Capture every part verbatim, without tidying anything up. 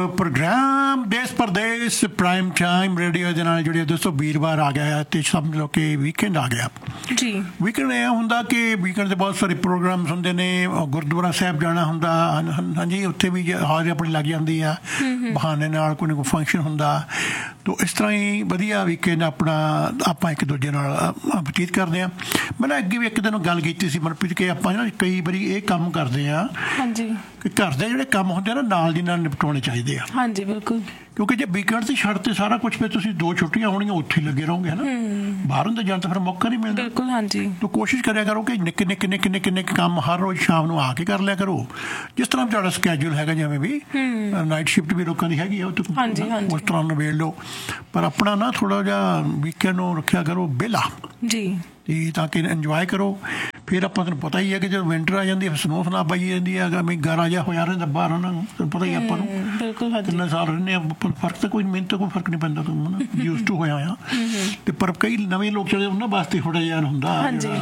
Programme ਦੇਸ਼ Pradesh prime time radio ਦੇ ਨਾਲ ਜੁੜੇ ਦੋਸਤੋ ਵੀਰਵਾਰ ਆ ਗਿਆ ਤੇ ਸਮਝ ਲਓ ਕਿ ਵੀਕਐਂਡ ਆ ਗਿਆ ਜੀ। ਵੀਕਐਂਡ ਇਹ ਹੁੰਦਾ ਕਿ ਵੀਕਐਂਡ ਦੇ ਬਹੁਤ ਸਾਰੇ ਪ੍ਰੋਗਰਾਮਸ ਹੁੰਦੇ ਨੇ। ਗੁਰਦੁਆਰਾ ਸਾਹਿਬ ਜਾਣਾ ਹੁੰਦਾ, ਹਾਂਜੀ ਉੱਥੇ ਵੀ ਹਾਜ਼ਰੀ ਆਪਣੀ ਲੱਗ ਜਾਂਦੀ ਆ ਬਹਾਨੇ ਨਾਲ, ਕੋਈ ਨਾ ਕੋਈ ਫੰਕਸ਼ਨ ਹੁੰਦਾ। ਤੋ ਇਸ ਤਰ੍ਹਾਂ ਹੀ ਵਧੀਆ ਵੀਕਐਂਡ ਆਪਣਾ ਆਪਾਂ ਇੱਕ ਦੂਜੇ ਨਾਲ ਬਤੀਤ ਕਰਦੇ ਹਾਂ। ਮੈਂ ਨਾ ਅੱਗੇ ਵੀ ਇੱਕ ਦਿਨ ਗੱਲ ਕੀਤੀ ਸੀ ਮਨਪ੍ਰੀਤ ਕਿ ਆਪਾਂ ਨਾ ਕਈ ਵਾਰੀ ਇਹ ਕੰਮ ਕਰਦੇ ਹਾਂ ਕਿ ਘਰ ਦੇ ਜਿਹੜੇ ਕੰਮ ਹੁੰਦੇ ਆ ਨਾ ਨਾਲ ਦੀ ਨਾਲ ਨਿਪਟਾਉਣੇ ਚਾਹੀਦੇ ਆ। ਹਾਂਜੀ ਬਿਲਕੁਲ, ਕਿਉਂਕਿ ਜੇ ਵੀਕਐਂਡ ਤੇ ਛੱਡ ਤੇ ਸਾਰਾ ਕੁਝ ਫਿਰ ਤੁਸੀਂ ਦੋ ਛੁੱਟੀਆਂ ਹੋਣੀਆਂ ਉੱਥੇ ਹੀ ਲੱਗੇ ਰਹੋਗੇ ਹੈ ਨਾ, ਬਾਹਰ ਅੰਦਰ ਜਾਣ ਤਾਂ ਫਿਰ ਮੌਕਾ ਨਹੀਂ ਮਿਲਦਾ। ਬਿਲਕੁਲ ਹਾਂਜੀ। ਤਾਂ ਕੋਸ਼ਿਸ਼ ਕਰਿਆ ਕਰੋ ਕਿ ਨਿੱਕੇ ਨਿੱਕੇ ਨਿੱਕੇ ਨਿੱਕੇ ਨਿੱਕੇ ਕੰਮ ਹਰ ਰੋਜ਼ ਸ਼ਾਮ ਨੂੰ ਆ ਕੇ ਕਰ ਲਿਆ ਕਰੋ। ਜਿਸ ਤਰ੍ਹਾਂ ਤੁਹਾਡਾ ਸਕੈਜੂਲ ਹੈਗਾ, ਜਿਵੇਂ ਵੀ ਨਾਈਟ ਸ਼ਿਫਟ ਵੀ ਲੋਕਾਂ ਦੀ ਹੈਗੀ ਆ, ਉਹ ਉਸ ਤਰ੍ਹਾਂ ਨਿਬੇੜ ਲਓ। ਪਰ ਆਪਣਾ ਨਾ ਥੋੜ੍ਹਾ ਜਿਹਾ ਵੀਕਐਂਡ ਨੂੰ ਰੱਖਿਆ ਕਰੋ ਵਿਹਲਾ ਜੀ, ਤਾਂ ਕਿ ਇੰਜੋਏ ਕਰੋ। ਫਿਰ ਆਪਾਂ ਤੁਹਾਨੂੰ ਪਤਾ ਹੀ ਹੈ ਕਿ ਜਦੋਂ ਵਿੰਟਰ ਆ ਜਾਂਦੀ ਹੈ ਸਨੋ ਸਨਾ ਪਾਈ ਜਾਂਦੀ ਹੈ, ਮੈਂ ਗਾਰਾ ਜਿਹਾ ਹੋਇਆ ਰਹਿੰਦਾ ਬਾਹਰ, ਉਹਨਾਂ ਨੂੰ ਤੁਹਾਨੂੰ ਪਤਾ ਹੀ ਆਪਾਂ ਨੂੰ ਕਿੰਨੇ ਸਾਲ ਰਹਿੰਦੇ ਆ, ਫਰਕ ਤਾਂ ਕੋਈ ਮੈਨੂੰ ਤਾਂ ਕੋਈ ਫਰਕ ਨਹੀਂ ਪੈਂਦਾ, ਯੂਜ਼ ਟੂ ਹੋਇਆ ਆ। ਤੇ ਪਰ ਕਈ ਨਵੇਂ ਲੋਕ ਜਿਹੜੇ ਉਹਨਾਂ ਵਾਸਤੇ ਥੋੜ੍ਹਾ ਜਿਹਾ ਹੁੰਦਾ,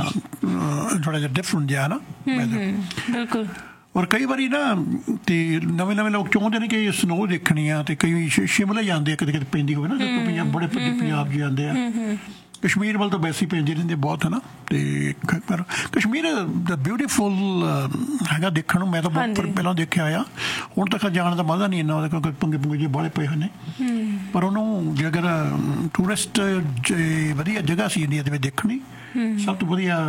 ਥੋੜ੍ਹਾ ਜਿਹਾ ਡਿਫਰੈਂਟ ਜਿਹਾ ਨਾ ਬਿਲਕੁਲ। ਔਰ ਕਈ ਵਾਰੀ ਨਾ ਤੇ ਨਵੇਂ ਨਵੇਂ ਲੋਕ ਚਾਹੁੰਦੇ ਨੇ ਕਿ ਸਨੋ ਦੇਖਣੀ ਆ, ਤੇ ਕਈ ਸ਼ਿਮਲੇ ਜਾਂਦੇ ਆ ਕਿਤੇ ਕਿਤੇ ਪੈਂਦੀ ਹੋਵੇ ਨਾ, ਪੰਜਾਬ ਬੜੇ ਪੰਜਾਬ 'ਚ ਜਾਂਦੇ ਆ। ਕਸ਼ਮੀਰ ਵੱਲ ਤਾਂ ਵੈਸੇ ਹੀ ਪੈਂਦੇ ਰਹਿੰਦੇ ਬਹੁਤ ਹੈ ਨਾ। ਅਤੇ ਪਰ ਕਸ਼ਮੀਰ ਦਾ ਬਿਊਟੀਫੁਲ ਹੈਗਾ ਦੇਖਣ ਨੂੰ, ਮੈਂ ਤਾਂ ਬਹੁਤ ਪਹਿਲਾਂ ਦੇਖਿਆ ਆ। ਹੁਣ ਤੱਕ ਜਾਣ ਦਾ ਮਜ਼ਾ ਨਹੀਂ ਇੰਨਾ ਉਹਦੇ, ਕਿਉਂਕਿ ਪੰਗੇ ਪੁੰਗੇ ਜਿਹੇ ਬਾਹਲੇ ਪਏ ਹੋਏ ਨੇ। ਪਰ ਉਹਨੂੰ ਜੇ ਅਗਰ ਟੂਰਿਸਟ ਵਧੀਆ ਜਗ੍ਹਾ ਸੀ ਇੰਡੀਆ ਦੇ ਵਿੱਚ ਦੇਖਣੀ, ਸਭ ਤੋਂ ਵਧੀਆ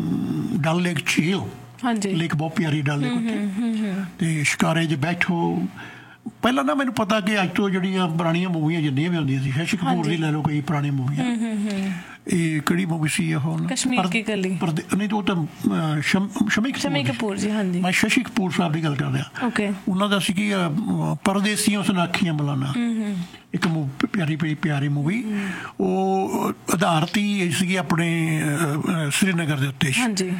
ਡਲ ਲੇਕ ਝੀਲ, ਲੇਕ ਬਹੁਤ ਪਿਆਰੀ ਡਲ ਲੇਕ ਉੱਥੇ, ਅਤੇ ਸ਼ਿਕਾਰੇ 'ਚ ਬੈਠੋ। ਪਹਿਲਾਂ ਨਾ ਮੈਨੂੰ ਪਤਾ ਕਿ ਅੱਜ ਤੋਂ ਜਿਹੜੀਆਂ ਪੁਰਾਣੀਆਂ ਮੂਵੀਆਂ ਜਿੰਨੀਆਂ ਵੀ ਹੁੰਦੀਆਂ ਸੀ, ਸ਼ਸ਼ੀ ਕਪੂਰ ਦੀ ਲੈ ਲਓ ਕਈ ਪੁਰਾਣੀ ਮੂਵੀਆਂ, ਇਹ ਕਿਹੜੀ ਮੂਵੀ ਸੀ ਉਹ ਨਹੀਂ ਤਾਂ ਉਹ ਤਾਂ ਸ਼ਮੀ ਕਪੂਰ ਜੀ, ਹਾਂਜੀ ਮੈਂ ਸ਼ਸ਼ੀ ਕਪੂਰ ਸਾਹਿਬ ਦੀ ਗੱਲ ਕਰ ਰਿਹਾ। ਉਹਨਾਂ ਦਾ ਸੀ ਕਿ ਪਰਦੇਸੀਆਂ ਸੁਨਾਖੀਆਂ ਬੁਲਾਣਾ, ਇੱਕ ਪਿਆਰੀ ਪਿਆਰੀ ਮੂਵੀ, ਉਹ ਆਧਾਰਿਤ ਹੀ ਸੀਗੀ ਆਪਣੇ ਸ੍ਰੀਨਗਰ ਦੇ ਉੱਤੇ।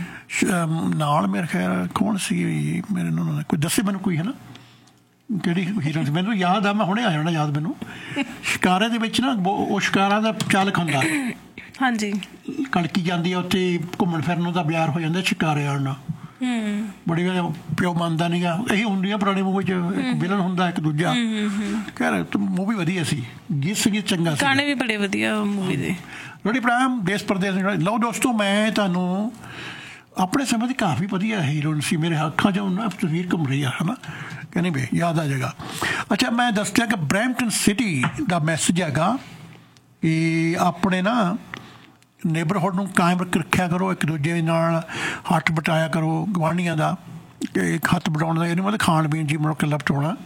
ਨਾਲ ਮੇਰੇ ਖਿਆਲ ਕੌਣ ਸੀ ਮੇਰੇ ਨੂੰ ਕੋਈ ਦੱਸੇ ਮੈਨੂੰ ਕੋਈ ਹੈ ਨਾ, ਕਿਹੜੀ ਹੀਰੋਇਨ, ਮੈਨੂੰ ਯਾਦ ਆ, ਮੈਂ ਹੁਣੇ ਆ ਜਾਣਾ ਯਾਦ ਮੈਨੂੰ। ਸ਼ਿਕਾਰੇ ਦੇ ਵਿੱਚ ਨਾ ਉਹ ਸ਼ਿਕਾਰਾ ਦਾ ਚਾਲਕ ਹੁੰਦਾ, ਹਾਂਜੀ ਕੜਕੀ ਜਾਂਦੀ ਆ ਉੱਥੇ, ਘੁੰਮਣ ਫਿਰਨ ਦਾ ਬਿਆਰ ਹੋ ਜਾਂਦਾ ਸ਼ਿਕਾਰੇ ਵਾਲ ਨਾਲ, ਬੜੀ ਪਿਓ ਮੰਨਦਾ ਨੀਗਾ। ਇਹੀ ਹੁੰਦੀਆਂ ਪੁਰਾਣੀ ਮੂਵੀ 'ਚ, ਇੱਕ ਵਿਲਨ ਹੁੰਦਾ ਇੱਕ ਦੂਜਾ। ਖੈਰ ਮੂਵੀ ਵਧੀਆ ਸੀ, ਗੀਤ ਸੰਗੀਤ ਚੰਗਾ ਸੀ, ਗਾਣੇ ਵੀ ਬੜੇ ਵਧੀਆ ਮੂਵੀ ਦੇ। ਰੋਟੀ ਪ੍ਰਾਮ ਦੇਸ਼ ਪ੍ਰਦੇਸ਼। ਲਓ ਦੋਸਤੋ, ਮੈਂ ਤੁਹਾਨੂੰ ਆਪਣੇ ਸਮੇਂ ਦੀ ਕਾਫੀ ਵਧੀਆ ਹੀਰੋਇਨ ਸੀ, ਮੇਰੇ ਅੱਖਾਂ 'ਚ ਉਹਨਾਂ ਤਸਵੀਰ ਘੁੰਮ ਰਹੀ ਆ ਹੈ ਨਾ, ਕਹਿੰਦੇ ਵੀ ਯਾਦ ਆ ਜਾਏਗਾ। ਅੱਛਾ, ਮੈਂ ਦੱਸਿਆ ਕਿ ਬਰੈਂਪਟਨ ਸਿਟੀ ਦਾ ਮੈਸੇਜ ਹੈਗਾ ਕਿ ਆਪਣੇ ਨਾ ਨੇਬਰਹੁੱਡ ਨੂੰ ਕਾਇਮ ਰੱਖਿਆ ਕਰੋ, ਇੱਕ ਦੂਜੇ ਨਾਲ ਹੱਥ ਵਟਾਇਆ ਕਰੋ, ਗੁਆਂਢੀਆਂ ਦਾ। ਇੱਕ ਹੱਥ ਵਟਾਉਣ ਦਾ ਇਹ ਨਹੀਂ ਮਤਲਬ ਖਾਣ ਪੀਣ ਜੀ ਮੁੜ ਕੇ ਵਟਾਉਣਾ,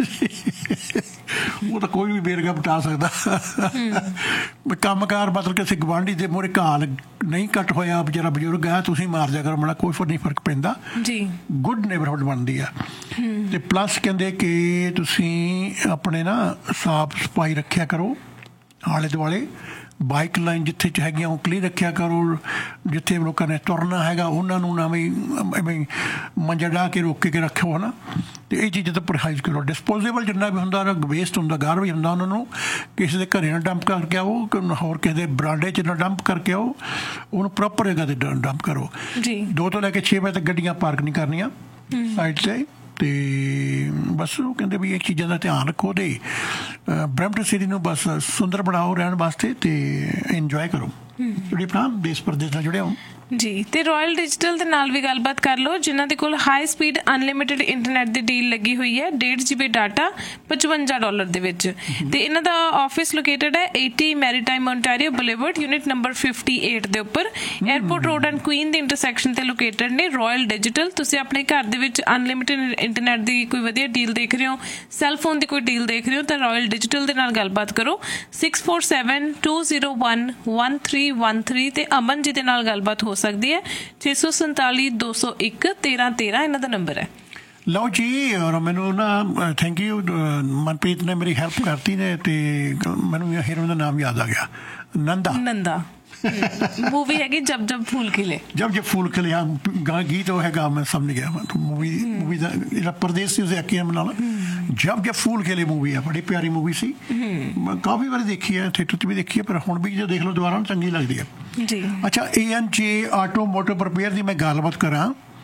ਉਹ ਤਾਂ ਕੋਈ ਵੀ ਬੇਰਗਾ ਵਟਾ ਸਕਦਾ। ਕੰਮ ਕਾਰ ਮਤਲਬ ਕਿਸੇ ਗੁਆਂਢੀ ਦੇ ਮੂਹਰੇ ਘਾਲ ਨਹੀਂ ਕੱਟ ਹੋਇਆ, ਵਿਚਾਰਾ ਬਜ਼ੁਰਗ ਆ, ਤੁਸੀਂ ਮਾਰ ਜਾ ਕਰੋ, ਮਾੜਾ ਕੋਈ ਨਹੀਂ ਫਰਕ ਪੈਂਦਾ ਜੀ, ਗੁੱਡ ਨੇਬਰਹੁੱਡ ਬਣਦੀ ਆ। ਅਤੇ ਪਲੱਸ ਕਹਿੰਦੇ ਕਿ ਤੁਸੀਂ ਆਪਣੇ ਨਾ ਸਾਫ਼ ਸਫਾਈ ਰੱਖਿਆ ਕਰੋ, ਆਲੇ ਦੁਆਲੇ ਬਾਈਕ ਲਾਈਨ ਜਿੱਥੇ 'ਚ ਹੈਗੀਆਂ ਉਹ ਕਲੀਅਰ ਰੱਖਿਆ ਕਰੋ। ਜਿੱਥੇ ਲੋਕਾਂ ਨੇ ਤੁਰਨਾ ਹੈਗਾ ਉਹਨਾਂ ਨੂੰ ਨਾ ਵੀ ਐਵੇਂ ਮੰਜਾ ਡਾਹ ਕੇ ਰੋਕ ਕੇ ਰੱਖੋ ਹੈ ਨਾ। ਅਤੇ ਇਹ ਚੀਜ਼ਾਂ ਤਾਂ ਪਰਹੇਜ਼ ਕਰੋ। ਡਿਸਪੋਜ਼ੇਬਲ ਜਿੰਨਾ ਵੀ ਹੁੰਦਾ ਵੇਸਟ ਹੁੰਦਾ, ਗਾਰਬੇਜ ਹੁੰਦਾ, ਉਹਨਾਂ ਨੂੰ ਕਿਸੇ ਦੇ ਘਰੇ ਨਾ ਡੰਪ ਕਰਕੇ ਆਓ, ਹੋਰ ਕਿਸੇ ਦੇ ਬਰਾਂਡੇ 'ਚ ਨਾ ਡੰਪ ਕਰਕੇ ਆਓ, ਉਹਨੂੰ ਪ੍ਰੋਪਰ ਜਗ੍ਹਾ 'ਤੇ ਡੰਪ ਕਰੋ ਜੀ। ਦੋ ਤੋਂ ਲੈ ਕੇ ਛੇ ਵਜੇ ਤੱਕ ਗੱਡੀਆਂ ਪਾਰਕ ਨਹੀਂ ਕਰਨੀਆਂ ਸਾਈਡ 'ਤੇ। ਅਤੇ ਬਸ ਉਹ ਕਹਿੰਦੇ ਵੀ ਇਹ ਚੀਜ਼ਾਂ ਦਾ ਧਿਆਨ ਰੱਖੋ, ਅਤੇ ਬਰੈਂਪਟਨ ਸਿਟੀ ਨੂੰ ਬਸ ਸੁੰਦਰ ਬਣਾਓ ਰਹਿਣ ਵਾਸਤੇ, ਅਤੇ ਇੰਜੋਏ ਕਰੋ। ਜਿਹੜੇ ਆਪਣਾ ਦੇਸ਼ ਪ੍ਰਦੇਸ਼ ਨਾਲ ਜੁੜੇ ਹੋ ਜੀ। ਤੇ ਰਾਇਲ ਡਿਜੀਟਲ ਦੇ ਨਾਲ ਵੀ ਗੱਲਬਾਤ ਕਰ ਲਓ, ਜਿਨ੍ਹਾਂ ਦੇ ਕੋਲ ਹਾਈ ਸਪੀਡ ਅਨਲਿਮਿਟਿਡ ਇੰਟਰਨੈਟ ਦੀ ਡੀਲ ਲੱਗੀ ਹੋਈ ਹੈ, ਡੇਢ ਜੀ ਬੀ ਡਾਟਾ ਪਚਵੰਜਾ ਡਾਲਰ ਦੇ ਵਿੱਚ। ਤੇ ਇਹਨਾਂ ਦਾ ਆਫਿਸ ਲੋਕੇਟਡ ਹੈ eighty maritime Ontario boulevard, unit number fifty eight ਦੇ ਉੱਪਰ, ਏਅਰਪੋਰਟ ਰੋਡ ਐਂਡ ਕੁਈਨ ਦੇ ਇੰਟਰਸੈਕਸ਼ਨ ਤੇ ਲੋਕੇਟਡ ਨੇ ਰਾਇਲ ਡਿਜੀਟਲ। ਤੁਸੀਂ ਆਪਣੇ ਘਰ ਦੇ ਵਿੱਚ ਅਨਲਿਮਿਟਿਡ ਇੰਟਰਨੈਟ ਦੀ ਕੋਈ ਵਧੀਆ ਡੀਲ ਦੇਖ ਰਹੇ ਹੋ, ਸੈੱਲ ਫੋਨ ਦੀ ਕੋਈ ਡੀਲ ਦੇਖ ਰਹੇ ਹੋ, ਤਾਂ ਰਾਇਲ ਡਿਜੀਟਲ ਦੇ ਨਾਲ ਗੱਲਬਾਤ ਕਰੋ। Six four seven two zero one one three one three ਤੇ ਅਮਨ ਜੀ ਦੇ ਨਾਲ ਗੱਲਬਾਤ ਹੋ ਸਕਦੀ ਹੈ। ਛੇ ਸੌ ਸੰਤਾਲੀ ਦੋ ਸੌ ਇੱਕ ਤੇਰਾਂ ਤੇਰਾਂ ਇਹਨਾਂ ਦਾ ਨੰਬਰ ਹੈ। ਲਓ ਜੀ, ਔਰ ਮੈਨੂੰ ਨਾ ਥੈਂਕ ਯੂ, ਮਨਪ੍ਰੀਤ ਨੇ ਮੇਰੀ ਹੈਲਪ ਕਰਤੀ ਨੇ, ਅਤੇ ਮੈਨੂੰ ਹੀਰੋਇਨ ਦਾ ਨਾਮ ਯਾਦ ਆ ਗਿਆ, ਨੰਦਾ। ਨੰਦਾ मूवी हैगी जब जब फूल खिले, जब जब फूल खिले। हाँ गीत वो हैगा, मैं समझ गया। मूवी मूवी का प्रदेश से आके बना जब जब फूल खिले मूवी है, बड़ी प्यारी मूवी सी, काफ़ी बार देखी है, थिएटर च भी देखी है, पर हुण भी जो देख लो दोबारा चंगी लगती है जी। अच्छा, A N J auto motto repair की मैं गलबात करा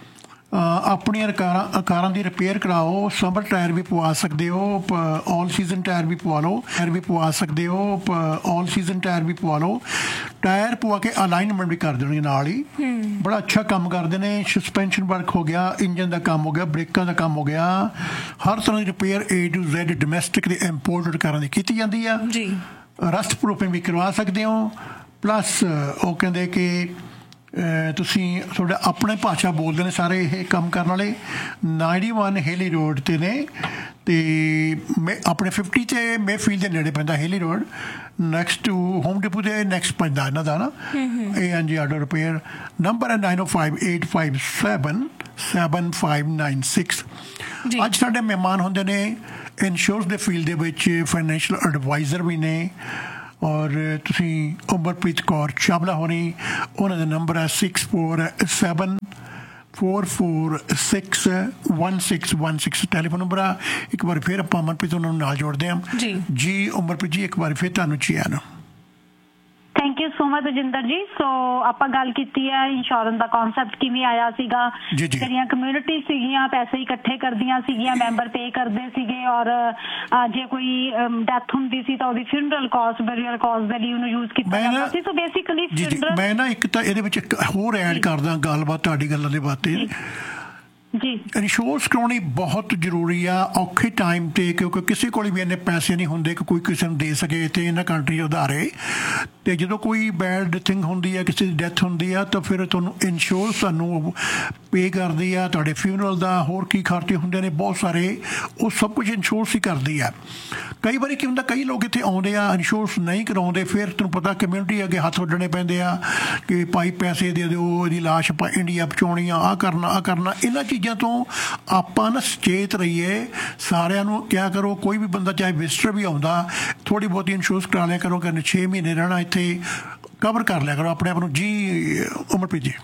ਆਪਣੀਆਂ ਕਾਰਾਂ ਕਾਰਾਂ ਦੀ ਰਿਪੇਅਰ ਕਰਾਓ, ਸਮਰ ਟਾਇਰ ਵੀ ਪਵਾ ਸਕਦੇ ਹੋ, ਆਲ ਸੀਜ਼ਨ ਟਾਇਰ ਵੀ ਪਵਾ ਲਓ, ਟਾਇਰ ਵੀ ਪਵਾ ਸਕਦੇ ਹੋ, ਆਲ ਸੀਜ਼ਨ ਟਾਇਰ ਵੀ ਪਵਾ ਲਓ। ਟਾਇਰ ਪਵਾ ਕੇ ਅਲਾਈਨਮੈਂਟ ਵੀ ਕਰ ਦੇਣਗੇ ਨਾਲ ਹੀ, ਬੜਾ ਅੱਛਾ ਕੰਮ ਕਰਦੇ ਨੇ। ਸਸਪੈਂਸ਼ਨ ਵਰਕ ਹੋ ਗਿਆ, ਇੰਜਨ ਦਾ ਕੰਮ ਹੋ ਗਿਆ, ਬ੍ਰੇਕਾਂ ਦਾ ਕੰਮ ਹੋ ਗਿਆ, ਹਰ ਤਰ੍ਹਾਂ ਦੀ repair A to Z domestic ਤੇ ਇੰਪੋਰਟਡ ਕਾਰਾਂ ਦੀ ਕੀਤੀ ਜਾਂਦੀ ਆ ਜੀ। ਰਸਟ ਪ੍ਰੂਫਿੰਗ ਵੀ ਕਰਵਾ ਸਕਦੇ ਹੋ। ਪਲੱਸ ਉਹ ਕਹਿੰਦੇ ਕਿ ਤੁਸੀਂ ਤੁਹਾਡਾ ਆਪਣੇ ਭਾਸ਼ਾ ਬੋਲਦੇ ਨੇ ਸਾਰੇ ਇਹ ਕੰਮ ਕਰਨ ਵਾਲੇ। ਨਾਈਨਟੀ ਵਨ ਹੇਲੀ ਰੋਡ 'ਤੇ ਨੇ ਅਤੇ ਮੇ ਆਪਣੇ ਫਿਫਟੀ 'ਤੇ ਮੇਫੀਲਡ ਦੇ ਨੇੜੇ ਪੈਂਦਾ Haley road, next to home depot ਦੇ ਨੈਕਸਟ ਪੈਂਦਾ ਇਹਨਾਂ ਦਾ ਨਾ ਏ ਐਨ ਜੀ ਆਟੋ ਰਿਪੇਅਰ। ਨੰਬਰ ਹੈ ਨਾਈਨ ਓ five eight five seven seven five nine six. ਅੱਜ ਸਾਡੇ ਮਹਿਮਾਨ ਹੁੰਦੇ ਨੇ ਇੰਸ਼ੋਰੈਂਸ ਦੇ ਫੀਲਡ ਦੇ ਵਿੱਚ ਫਾਈਨੈਂਸ਼ੀਅਲ ਐਡਵਾਈਜ਼ਰ ਵੀ ਨੇ, ਔਰ ਤੁਸੀਂ ਉਮਰਪ੍ਰੀਤ ਕੌਰ ਚਾਵਲਾ ਹੋਣੀ, ਉਹਨਾਂ ਦਾ ਨੰਬਰ ਹੈ six four seven four four six one six one six telephone number ਆ। ਇੱਕ ਵਾਰ ਫਿਰ ਆਪਾਂ ਅਮਨਪ੍ਰੀਤ ਉਹਨਾਂ ਨੂੰ ਨਾਲ ਜੋੜਦੇ ਹਾਂ ਜੀ। ਉਮਰਪ੍ਰੀਤ ਜੀ ਇੱਕ ਵਾਰ ਫਿਰ ਤੁਹਾਨੂੰ ਜੀ ਆਇਆਂ ਨੂੰ। Thank you so much Rajinder ji. ਸੋ ਆਪਾਂ ਗੱਲ ਕੀਤੀ ਹੈ ਇੰਸ਼ੋਰੈਂਸ ਦਾ ਕਨਸੈਪਟ ਕਿਵੇਂ ਆਇਆ ਸੀਗਾ। ਜਿਹੜੀਆਂ ਕਮਿਊਨਿਟੀ ਸੀਗੀਆਂ ਪੈਸੇ ਇਕੱਠੇ ਕਰਦੀਆਂ ਸੀਗੀਆਂ, ਮੈਂਬਰ ਪੇ ਕਰਦੇ ਸੀਗੇ, ਔਰ ਜੇ ਕੋਈ ਡੈਥ ਹੁੰਦੀ ਸੀ ਤਾਂ ਉਹਦੀ ਫਿਊਨਰਲ ਕਾਸਟ ਬੈਰੀਅਲ ਕਾਸਟ ਦੇ ਲਈ ਉਹਨੂੰ ਯੂਜ਼ ਕੀਤਾ ਜਾਂਦਾ ਸੀ। ਸੋ ਬੇਸਿਕਲੀ ਮੈਂ ਨਾ ਇੱਕ ਤਾਂ ਇਹਦੇ ਵਿੱਚ ਇੱਕ ਹੋਰ ਐਡ ਕਰਦਾ ਗੱਲਬਾਤ ਤੁਹਾਡੀ ਗੱਲਾਂ ਦੇ ਬਾਤੇ ਜੀ। ਇੰਸ਼ੋਰੈਂਸ ਕਰਾਉਣੀ ਬਹੁਤ ਜ਼ਰੂਰੀ ਆ ਔਖੇ ਟਾਈਮ 'ਤੇ, ਕਿਉਂਕਿ ਕਿਸੇ ਕੋਲ ਵੀ ਇੰਨੇ ਪੈਸੇ ਨਹੀਂ ਹੁੰਦੇ ਕਿ ਕੋਈ ਕਿਸੇ ਨੂੰ ਦੇ ਸਕੇ ਅਤੇ ਇਹਨਾਂ ਕੰਟਰੀ ਉਧਾਰੇ। ਅਤੇ ਜਦੋਂ ਕੋਈ ਬੈਡ ਥਿੰਗ ਹੁੰਦੀ ਆ, ਕਿਸੇ ਦੀ ਡੈਥ ਹੁੰਦੀ ਆ, ਤਾਂ ਫਿਰ ਤੁਹਾਨੂੰ ਇੰਸ਼ੋਰੈਂਸ ਤੁਹਾਨੂੰ ਪੇ ਕਰਦੀ ਆ। ਤੁਹਾਡੇ ਫਿਊਨਰਲ ਦਾ ਹੋਰ ਕੀ ਖਰਚੇ ਹੁੰਦੇ ਨੇ ਬਹੁਤ ਸਾਰੇ, ਉਹ ਸਭ ਕੁਝ ਇੰਸ਼ੋਰੈਂਸ ਹੀ ਕਰਦੀ ਆ। ਕਈ ਵਾਰੀ ਕੀ ਹੁੰਦਾ, ਕਈ ਲੋਕ ਇੱਥੇ ਆਉਂਦੇ ਆ ਇੰਸ਼ੋਰੈਂਸ ਨਹੀਂ ਕਰਾਉਂਦੇ, ਫਿਰ ਤੁਹਾਨੂੰ ਪਤਾ ਕਮਿਊਨਿਟੀ ਅੱਗੇ ਹੱਥ ਉੱਡਣੇ ਪੈਂਦੇ ਆ ਕਿ ਭਾਈ ਪੈਸੇ ਦੇ ਦਿਓ, ਇਹਦੀ ਲਾਸ਼ ਆਪਾਂ ਇੰਡੀਆ ਪਹੁੰਚਾਉਣੀ ਆ, ਆਹ ਕਰਨਾ ਆਹ ਕਰਨਾ। ਇਹਨਾਂ ਚੀਜ਼ਾਂ ਤੋਂ ਆਪਾਂ ਨਾ ਸੁਚੇਤ ਰਹੀਏ। ਸਾਰਿਆਂ ਨੂੰ ਕਿਆ ਕਰੋ, ਕੋਈ ਵੀ ਬੰਦਾ ਚਾਹੇ ਵਿਜ਼ਟਰ ਵੀ ਆਉਂਦਾ, ਥੋੜ੍ਹੀ ਬਹੁਤੀ ਇੰਸ਼ੋਰੈਂਸ ਕਰਾ ਲਿਆ ਕਰੋ, ਕਹਿੰਦੇ ਛੇ ਮਹੀਨੇ ਰਹਿਣਾ ਇੱਥੇ, ਕਵਰ ਕਰ ਲਿਆ ਕਰੋ ਆਪਣੇ ਆਪ ਨੂੰ ਜੀ। ਉਮਰਪ੍ਰੀਤ ਜੀ।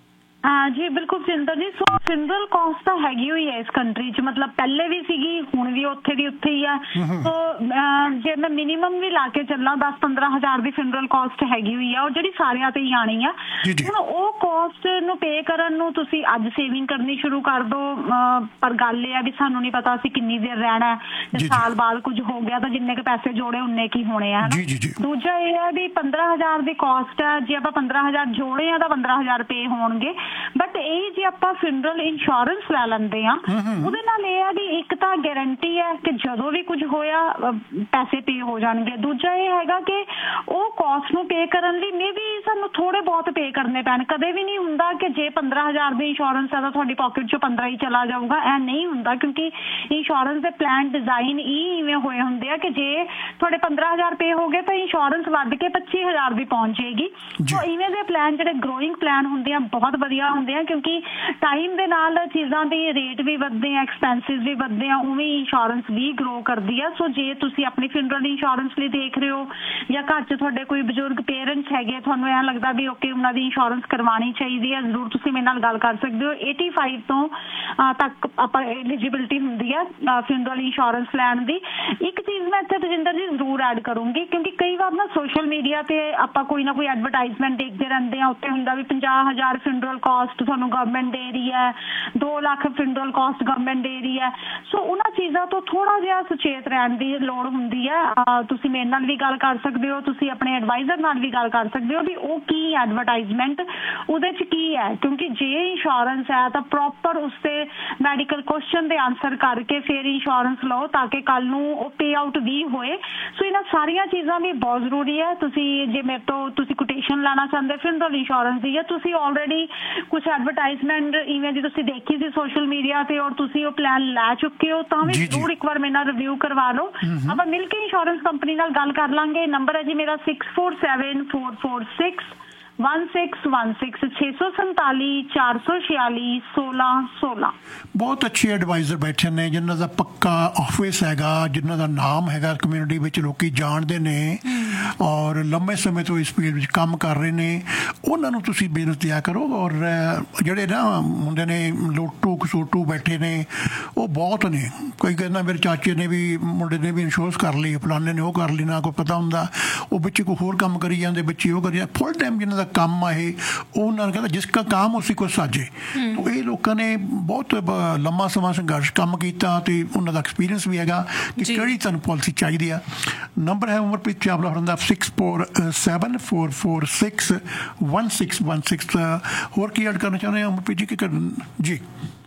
ਹਾਂ ਜੀ ਬਿਲਕੁਲ ਸਿੰਦਰ ਜੀ। ਸੋ ਫਿਊਨਰਲ ਕਾਸਟ ਤਾਂ ਹੈਗੀ ਹੋਈ ਹੈ ਇਸ ਕੰਟਰੀ 'ਚ, ਮਤਲਬ ਪਹਿਲੇ ਵੀ ਸੀਗੀ, ਹੁਣ ਵੀ ਉੱਥੇ ਦੀ ਉੱਥੇ ਹੀ ਆ। ਸੋ ਜੇ ਮੈਂ ਮਿਨੀਮਮ ਵੀ ਲਾ ਕੇ ਚੱਲਾਂ ਦਸ ਪੰਦਰਾਂ ਹਜ਼ਾਰ ਦੀ ਫਿਊਨਰਲ ਕਾਸਟ ਹੈਗੀ ਹੋਈ ਆ, ਉਹ ਜਿਹੜੀ ਸਾਰਿਆਂ ਤੇ ਹੀ ਆਣੀ ਆ। ਹੁਣ ਉਹ ਕਾਸਟ ਨੂੰ ਪੇ ਕਰਨ ਨੂੰ ਤੁਸੀਂ ਅੱਜ ਸੇਵਿੰਗ ਕਰਨੀ ਸ਼ੁਰੂ ਕਰ ਦਿਓ, ਪਰ ਗੱਲ ਇਹ ਆ ਵੀ ਸਾਨੂੰ ਨਹੀਂ ਪਤਾ ਅਸੀਂ ਕਿੰਨੀ ਦੇਰ ਰਹਿਣਾ, ਸਾਲ ਬਾਅਦ ਕੁਝ ਹੋ ਗਿਆ ਤਾਂ ਜਿੰਨੇ ਕੁ ਪੈਸੇ ਜੋੜੇ ਉਨੇ ਕੀ ਹੋਣੇ ਆ। ਦੂਜਾ ਇਹ ਆ ਵੀ ਪੰਦਰਾਂ ਹਜ਼ਾਰ ਦੀ ਕਾਸਟ ਆ, ਜੇ ਆਪਾਂ ਪੰਦਰਾਂ ਹਜ਼ਾਰ ਜੋੜੇ ਆ ਤਾਂ ਪੰਦਰਾਂ ਹਜ਼ਾਰ ਪੇ ਹੋਣਗੇ। ਬਟ ਇਹ ਜੇ ਆਪਾਂ ਫਿਊਨਰਲ ਇੰਸ਼ੋਰੈਂਸ ਲੈ ਲੈਂਦੇ ਆ, ਉਹਦੇ ਨਾਲ ਇਹ ਆ ਵੀ ਇੱਕ ਤਾਂ ਗਾਰੰਟੀ ਹੈ ਕਿ ਜਦੋਂ ਵੀ ਕੁਝ ਹੋਇਆ ਪੈਸੇ ਪੇ ਹੋ ਜਾਣਗੇ। ਦੂਜਾ ਇਹ ਹੈਗਾ ਕਿ ਉਹ ਕਾਸਟ ਨੂੰ ਪੇ ਕਰਨ ਲਈ ਮੇ ਵੀ ਸਾਨੂੰ ਥੋੜੇ ਬਹੁਤ ਪੇ ਕਰਨੇ ਪੈਣ। ਕਦੇ ਵੀ ਨਹੀਂ ਹੁੰਦਾ ਕਿ ਜੇ ਪੰਦਰਾਂ ਹਜ਼ਾਰ ਦੀ ਇੰਸ਼ੋਰੈਂਸ ਹੈ ਤਾਂ ਤੁਹਾਡੀ ਪਾਕਟ 'ਚੋਂ ਪੰਦਰਾਂ ਹੀ ਚਲਾ ਜਾਊਗਾ, ਇਹ ਨਹੀਂ ਹੁੰਦਾ, ਕਿਉਂਕਿ ਇੰਸ਼ੋਰੈਂਸ ਦੇ ਪਲਾਨ ਡਿਜ਼ਾਈਨ ਹੀ ਇਵੇਂ ਹੋਏ ਹੁੰਦੇ ਆ ਕਿ ਜੇ ਤੁਹਾਡੇ ਪੰਦਰਾਂ ਹਜ਼ਾਰ ਪੇ ਹੋ ਗਏ ਤਾਂ ਇੰਸ਼ੋਰੈਂਸ ਵੱਧ ਕੇ ਪੱਚੀ ਹਜ਼ਾਰ ਦੀ ਪਹੁੰਚ ਜਾਏਗੀ। ਸੋ ਇਵੇਂ ਦੇ ਪਲਾਨ ਜਿਹੜੇ ਗਰੋਇੰਗ ਪਲਾਨ ਹੁੰਦੇ ਆ ਬਹੁਤ ਵਧੀਆ ਹੁੰਦੇ ਆ, ਕਿਉਂਕਿ ਟਾਈਮ ਦੇ ਨਾਲ ਚੀਜ਼ਾਂ ਦੇ ਰੇਟ ਵੀ ਵੱਧਦੇ ਆ, ਐਕਸਪੈਂਸਿਸ ਵੀ ਵੱਧਦੇ ਆ, ਉਵੇਂ ਇੰਸ਼ੋਰੈਂਸ ਵੀ ਗਰੋ ਕਰਦੀ ਆ। ਸੋ ਜੇ ਤੁਸੀਂ ਆਪਣੀ ਫਿਊਨਰਲ ਇੰਸ਼ੋਰੈਂਸ ਲਈ ਦੇਖ ਰਹੇ ਹੋ ਜਾਂ ਘਰ 'ਚ ਤੁਹਾਡੇ ਕੋਈ ਬਜ਼ੁਰਗ ਪੇਰੈਂਟਸ ਹੈਗੇ, ਤੁਹਾਨੂੰ ਐਂ ਲੱਗਦਾ ਵੀ ਓਕੇ ਉਹਨਾਂ ਦੀ ਇੰਸ਼ੋਰੈਂਸ ਕਰਵਾਉਣੀ ਚਾਹੀਦੀ ਹੈ, ਜ਼ਰੂਰ ਤੁਸੀਂ ਮੇਰੇ ਨਾਲ ਗੱਲ ਕਰ ਸਕਦੇ ਹੋ। ਏਟੀ ਫਾਈਵ ਤੋਂ ਤੱਕ ਆਪਾਂ ਐਲੀਜੀਬਿਲਿਟੀ ਹੁੰਦੀ ਆ ਫਿਊਨਰਲ ਇੰਸ਼ੋਰੈਂਸ ਲੈਣ ਦੀ। ਇੱਕ ਚੀਜ਼ ਮੈਂ ਇੱਥੇ ਰਜਿੰਦਰ ਜੀ ਜ਼ਰੂਰ ਐਡ ਕਰੂੰਗੀ, ਕਿਉਂਕਿ ਕਈ ਵਾਰ ਨਾ ਸੋਸ਼ਲ ਮੀਡੀਆ ਤੇ ਆਪਾਂ ਕੋਈ ਨਾ ਕੋਈ ਐਡਵਰਟਾਈਜ਼ਮੈਂਟ ਦੇਖਦੇ ਰਹਿੰਦੇ ਆ, ਉੱਤੇ ਹੁੰਦਾ ਵੀ ਪੰਜਾਹ ਹਜ਼ਾਰ ਫਿਊਨਰਲ ਕਾਸਟ ਤੁਹਾਨੂੰ ਗਵਰਨਮੈਂਟ ਦੇ ਰਹੀ ਹੈ, ਦੋ ਲੱਖ ਫਿਊਨਰਲ ਕਾਸਟ ਗਵਰਨਮੈਂਟ ਦੇ ਰਹੀ ਹੈ। ਸੋ ਉਹਨਾਂ ਚੀਜ਼ਾਂ ਤੋਂ ਥੋੜਾ ਜਿਹਾ ਸੁਚੇਤ ਰਹਿਣ ਦੀ ਲੋੜ ਹੁੰਦੀ ਹੈ। ਤੁਸੀਂ ਮੇਰੇ ਨਾਲ ਵੀ ਗੱਲ ਕਰ ਸਕਦੇ ਹੋ, ਤੁਸੀਂ ਆਪਣੇ ਐਡਵਾਈਜ਼ਰ ਨਾਲ ਵੀ ਗੱਲ ਕਰ ਸਕਦੇ ਹੋ ਵੀ ਉਹ ਕੀ ਐਡਵਰਟਾਈਜ਼ਮੈਂਟ ਉਹਦੇ 'ਚ ਕੀ ਹੈ, ਕਿਉਂਕਿ ਜੇ ਇੰਸ਼ੋਰੈਂਸ ਹੈ ਤਾਂ ਪ੍ਰੋਪਰ ਉਸ 'ਤੇ ਮੈਡੀਕਲ ਕੁਐਸਚਨ ਦੇ ਆਨਸਰ ਕਰਕੇ ਫਿਰ ਇੰਸ਼ੋਰੈਂਸ ਲਓ ਤਾਂ ਕਿ ਕੱਲ੍ਹ ਨੂੰ ਉਹ ਪੇ ਆਊਟ ਵੀ ਹੋਏ। ਸੋ ਇਹਨਾਂ ਸਾਰੀਆਂ ਚੀਜ਼ਾਂ ਵੀ ਬਹੁਤ ਜ਼ਰੂਰੀ ਹੈ। ਤੁਸੀਂ ਜੇ ਮੇਰੇ ਤੋਂ ਤੁਸੀਂ ਕੋਟੇਸ਼ਨ ਲੈਣਾ ਚਾਹੁੰਦੇ ਫਿਊਨਰਲ ਇੰਸ਼ੋਰੈਂਸ ਦੀ, ਜਾਂ ਤੁਸੀਂ ਆਲਰੇਡੀ ਕੁਛ ਐਡਵਰਟਾਈਜ਼ਮੈਂਟ ਇਵੇਂ ਦੀ ਤੁਸੀਂ ਦੇਖੀ ਸੀ ਸੋਸ਼ਲ ਮੀਡੀਆ ਤੇ ਔਰ ਤੁਸੀਂ ਉਹ ਪਲਾਨ ਲੈ ਚੁੱਕੇ ਹੋ, ਤਾਂ ਵੀ ਜ਼ਰੂਰ ਇੱਕ ਵਾਰ ਮੇਰੇ ਨਾਲ ਰਿਵਿਊ ਕਰਵਾ ਲਓ। ਆਪਾਂ ਮਿਲ ਕੇ ਇੰਸ਼ੋਰੈਂਸ ਕੰਪਨੀ ਨਾਲ ਗੱਲ ਕਰ ਲਾਂਗੇ। ਨੰਬਰ ਹੈ ਜੀ ਮੇਰਾ six four seven four four six one six one six छे सौ संताली चार सौ छियाली सोलह सोलह। बहुत अच्छे एडवाइजर बैठे ने जिन्हों का पक्का ऑफिस हैगा, जिन्हों का नाम हैगा कम्यूनिटी में लोग जानते ने और लंबे समय तो इस फील्ड में काम कर रहे ने। उन्होंने तुसी बेनती दिया करो। और ਜਿਹੜੇ ना ਹੁੰਦੇ ਨੇ ਲੋਟੂ ਕਸੋਟੂ बैठे ने वो बहुत ने। कोई कहना मेरे चाचे ने भी मुंडे ने भी इंश्योरेंस कर ली, फलाने ने वो कर ली, ना कोई पता होंगे वो बच्चे कोई होर काम करी जाते, बच्चे वो करी फुल टाइम जिन्हों ਦਾ ਕੰਮ ਆ ਇਹ, ਉਹਨਾਂ ਨੇ ਕਹਿੰਦਾ ਜਿਸ ਕਾ ਕੰਮ ਉਸੇ ਕੋ ਸਾਜੇ। ਇਹ ਲੋਕਾਂ ਨੇ ਬਹੁਤ ਲੰਮਾ ਸਮਾਂ ਸੰਘਰਸ਼ ਕੰਮ ਕੀਤਾ ਤੇ ਉਹਨਾਂ ਦਾ ਐਕਸਪੀਰੀਅੰਸ ਵੀ ਹੈਗਾ ਕਿ ਕਿਹੜੀ ਤੁਹਾਨੂੰ ਪਾਲਿਸੀ ਚਾਹੀਦੀ ਆ। ਨੰਬਰ ਹੈ ਅਮਰਪ੍ਰੀਤ ਚਾਵਲਾ ਹੋਰਾਂ ਦਾ six four seven four four six one six one six. ਹੋਰ ਕੀ ਐਡ ਕਰਨਾ ਚਾਹੁੰਦੇ ਹੋ ਅਮਰਪ੍ਰੀਤ ਜੀ? ਕੀ ਜੀ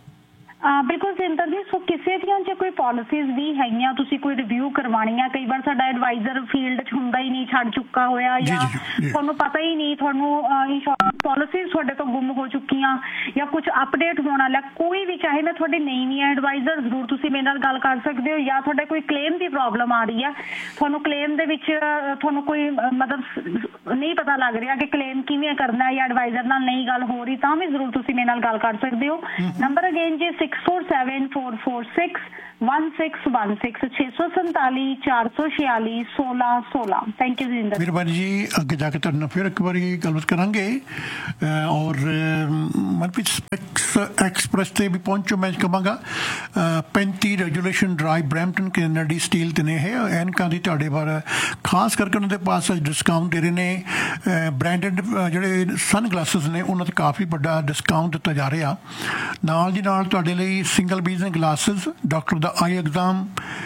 ਬਿਲਕੁਲ ਸਿੰਦਰ ਜੀ, ਸੋ ਕਿਸੇ ਦੀਆਂ ਜੇ ਕੋਈ ਪਾਲਿਸੀਜ਼ ਵੀ ਹੈਗੀਆਂ, ਤੁਸੀਂ ਕੋਈ ਰਿਵਿਊ ਕਰਵਾਉਣੀ ਆ, ਕਈ ਵਾਰ ਸਾਡਾ ਐਡਵਾਈਜ਼ਰ ਫੀਲਡ 'ਚ ਹੁੰਦਾ ਹੀ ਨਹੀਂ, ਛੱਡ ਚੁੱਕਾ ਹੋਇਆ, ਜਾਂ ਤੁਹਾਨੂੰ ਪਤਾ ਹੀ ਨਹੀਂ, ਤੁਹਾਨੂੰ ਇੰਸ਼ੋਰੈਂਸ ਪਾਲਿਸੀਜ਼ ਤੁਹਾਡੇ ਤੋਂ ਗੁੰਮ ਹੋ ਚੁੱਕੀਆਂ ਜਾਂ ਕੁਝ ਅਪਡੇਟ ਹੋਣ ਵਾਲਾ, ਕੋਈ ਵੀ ਚਾਹੇ ਮੈਂ ਤੁਹਾਡੇ ਨਹੀਂ ਵੀ ਐਡਵਾਈਜ਼ਰ, ਜ਼ਰੂਰ ਤੁਸੀਂ ਮੇਰੇ ਨਾਲ ਗੱਲ ਕਰ ਸਕਦੇ ਹੋ। ਜਾਂ ਤੁਹਾਡੇ ਕੋਈ ਕਲੇਮ ਦੀ ਪ੍ਰੋਬਲਮ ਆ ਰਹੀ ਹੈ, ਤੁਹਾਨੂੰ ਕਲੇਮ ਦੇ ਵਿੱਚ ਤੁਹਾਨੂੰ ਕੋਈ ਮਤਲਬ ਨਹੀਂ ਪਤਾ ਲੱਗ ਰਿਹਾ ਕਿ ਕਲੇਮ ਕਿਵੇਂ ਕਰਨਾ, ਜਾਂ ਐਡਵਾਈਜ਼ਰ ਨਾਲ ਨਹੀਂ ਗੱਲ ਹੋ ਰਹੀ, ਤਾਂ ਵੀ ਜ਼ਰੂਰ ਤੁਸੀਂ ਮੇਰੇ ਨਾਲ ਗੱਲ ਕਰ ਸਕਦੇ ਹੋ। Number again G six four seven four four six one six one six ਛੇ ਸੌ ਸੰਤਾਲੀ ਚਾਰ ਸੌ ਛਿਆਲੀ ਸੋਲਾਂ ਸੋਲਾਂ। Thank you Jinder. ਮਿਹਰਬਾਨੀ ਜੀ। ਅੱਗੇ ਜਾ ਕੇ ਤੁਹਾਡੇ ਨਾਲ ਫਿਰ ਇੱਕ ਵਾਰੀ ਗੱਲਬਾਤ ਕਰਾਂਗੇ। ਔਰ ਮਨਪ੍ਰੀਤ ਸਪੈਕਸ ਐਕਸਪ੍ਰੈਸ ਤੇ ਵੀ ਪਹੁੰਚੋ। ਮੈਂ ਕਹਾਂਗਾ ਪੈਂਤੀ regulation drive Brampton Kennedy steel ਤੇ ਨੇ ਇਹ ਐਨਕਾਂ ਦੀ ਤੁਹਾਡੇ ਬਾਰੇ ਖਾਸ ਕਰਕੇ ਉਹਨਾਂ ਦੇ ਪਾਸ ਡਿਸਕਾਊਂਟ ਦੇ ਰਹੇ ਨੇ। ਬ੍ਰਾਂਡਡ ਜਿਹੜੇ ਸਨ ਗਲਾਸਿਸ ਨੇ ਉਹਨਾਂ 'ਤੇ ਕਾਫੀ ਵੱਡਾ ਡਿਸਕਾਊਂਟ ਦਿੱਤਾ ਜਾ ਰਿਹਾ। ਨਾਲ ਦੀ ਨਾਲ ਤੁਹਾਡੇ ਲਈ ਸਿੰਗਲ ਵਿਜ਼ਨ ਗਲਾਸਿਸ ਡਾਕਟਰ ਦਾ ਆਈ exam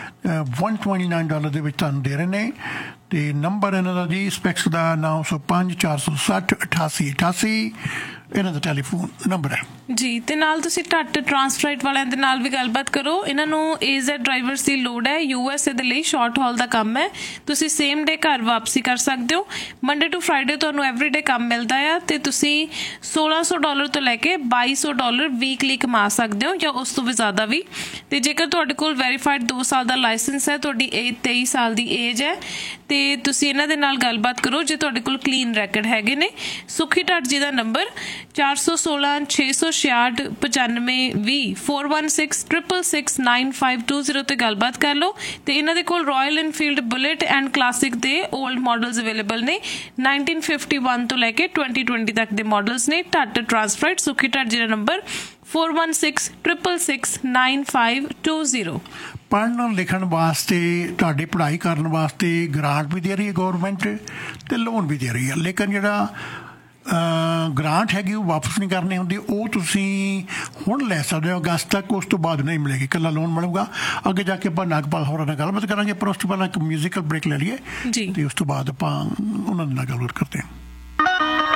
one twenty nine dollar ਦੇ ਵਿੱਚ ਤੁਹਾਨੂੰ ਦੇ ਰਹੇ ਨੇ। ਤੇ ਨੰਬਰ ਇਹਨਾਂ ਦਾ ਜੀ ਸਪੈਕਸ ਦਾ ਨੌ ਸੌ ਪੰਜ ਚਾਰ ਸੌ ਸੱਠ ਅਠਾਸੀ ਅਠਾਸੀ ਇਹਨਾਂ ਦਾ ਟੈਲੀਫੋਨ ਨੰਬਰ ਹੈ ਜੀ। ਤੇ ਨਾਲ ਤੁਸੀਂ ਟੱਟ ਟਰਾਂਸਫਰਾਈਟ ਵਾਲਿਆਂ ਦੇ ਨਾਲ ਵੀ ਗੱਲਬਾਤ ਕਰੋ। ਇਹਨਾਂ ਨੂੰ ਏਜ਼ੈਡ ਡਰਾਈਵਰਸ ਦੀ ਲੋੜ ਹੈ। ਯੂ ਐਸ ਏ ਦੇ ਲਈ ਸ਼ਾਰਟ ਹਾਲ ਦਾ ਕੰਮ ਹੈ। ਤੁਸੀਂ ਸੇਮ ਡੇ ਘਰ ਵਾਪਸੀ ਕਰ ਸਕਦੇ ਹੋ। ਮੰਡੇ ਟੂ ਫਰਾਈਡੇ ਤੁਹਾਨੂੰ ਐਵਰੀਡੇ ਕੰਮ ਮਿਲਦਾ ਆ ਤੇ ਤੁਸੀਂ ਸੋਲਾਂ ਸੌ ਡਾਲਰ ਤੋਂ ਲੈ ਕੇ ਬਾਈ ਸੌ ਡਾਲਰ ਵੀਕਲੀ ਕਮਾ ਸਕਦੇ ਹੋ ਜਾਂ ਉਸ ਤੋਂ ਵੀ ਜ਼ਿਆਦਾ ਵੀ। ਤੇ ਜੇਕਰ ਤੁਹਾਡੇ ਕੋਲ ਵੈਰੀਫਾਈਡ ਦੋ ਸਾਲ ਦਾ ਲਾਇਸੈਂਸ ਹੈ, ਤੁਹਾਡੀ ਏਜ ਤੇਈ ਸਾਲ ਦੀ ਏਜ ਹੈ, ਤੇ ਤੁਸੀਂ ਇਹਨਾਂ ਦੇ ਨਾਲ ਗੱਲਬਾਤ ਕਰੋ ਜੇ ਤੁਹਾਡੇ ਕੋਲ ਕਲੀਨ ਰੈਕਡ ਹੈਗੇ ਨੇ। ਸੁਖੀ ਢੱਟ ਜੀ ਦਾ ਨੰਬਰ ਚਾਰ ਸੌ ਸੋਲਾਂ ਛੇ ਸੌ ਛਿਆਹਠ ਪਚਾਨਵੇਂ ਵੀਹ four one six triple six nine five two zero ਤੇ ਗੱਲਬਾਤ ਕਰ ਲਓ। ਤੇ ਇਹਨਾਂ ਦੇ ਕੋਲ royal Enfield bullet and classic ਦੇ ਓਲਡ ਮਾਡਲਸ ਅਵੇਲੇਬਲ ਨੇ। ਨਾਈਨਟੀਨ ਫਿਫਟੀ ਵਨ ਤੋਂ ਲੈ ਕੇ ਟਵੈਂਟੀ ਟਵੈਂਟੀ ਤੱਕ ਦੇ ਮਾਡਲਸ ਨੇ। ਢੱਟ ਟਰਾਂਸਫਰਾਈਟ ਸੁਖੀ ਢੱਟ ਜੀ ਦਾ number four one six triple six nine five two zero. ਪੜ੍ਹਨ ਲਿਖਣ ਵਾਸਤੇ, ਤੁਹਾਡੀ ਪੜ੍ਹਾਈ ਕਰਨ ਵਾਸਤੇ ਗ੍ਰਾਂਟ ਵੀ ਦੇ ਰਹੀ ਹੈ ਗੌਰਮੈਂਟ ਤੇ ਲੋਨ ਵੀ ਦੇ ਰਹੀ ਹੈ। ਲੇਕਿਨ ਜਿਹੜਾ ਗ੍ਰਾਂਟ ਹੈਗੀ ਉਹ ਵਾਪਸ ਨਹੀਂ ਕਰਨੀ ਹੁੰਦੀ, ਉਹ ਤੁਸੀਂ ਹੁਣ ਲੈ ਸਕਦੇ ਹੋ ਅਗਸਤ ਤੱਕ, ਉਸ ਤੋਂ ਬਾਅਦ ਨਹੀਂ ਮਿਲੇਗੀ, ਇਕੱਲਾ ਲੋਨ ਮਿਲੂਗਾ। ਅੱਗੇ ਜਾ ਕੇ ਆਪਾਂ ਨਾਗਪਾਲ ਹੋਰਾਂ ਨਾਲ ਗੱਲਬਾਤ ਕਰਾਂਗੇ, ਪਰ ਉਸ ਤੋਂ ਪਹਿਲਾਂ ਇੱਕ ਮਿਊਜ਼ੀਕਲ ਬ੍ਰੇਕ ਲੈ ਲਈਏ ਜੀ, ਤੇ ਉਸ ਤੋਂ ਬਾਅਦ ਆਪਾਂ ਉਹਨਾਂ ਦੇ ਨਾਲ ਗੱਲਬਾਤ ਕਰਦੇ ਹਾਂ।